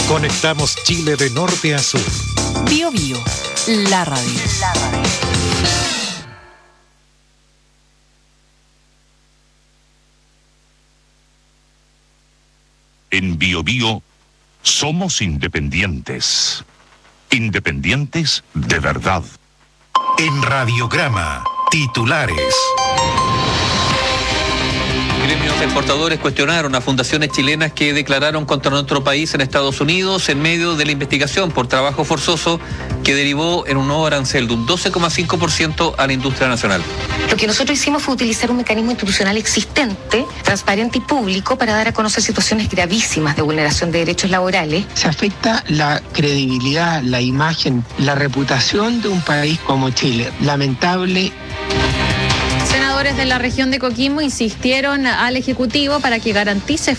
Conectamos Chile de norte a sur. Bio Bio, la radio. En Bio Bio somos independientes. Independientes de verdad. En Radiograma, titulares. Gremios de exportadores cuestionaron a fundaciones chilenas que declararon contra nuestro país en Estados Unidos en medio de la investigación por trabajo forzoso que derivó en un nuevo arancel de un 12,5% a la industria nacional. Lo que nosotros hicimos fue utilizar un mecanismo institucional existente, transparente y público para dar a conocer situaciones gravísimas de vulneración de derechos laborales. Se afecta la credibilidad, la imagen, la reputación de un país como Chile. Lamentable. Senadores de la región de Coquimbo insistieron al Ejecutivo para que garantice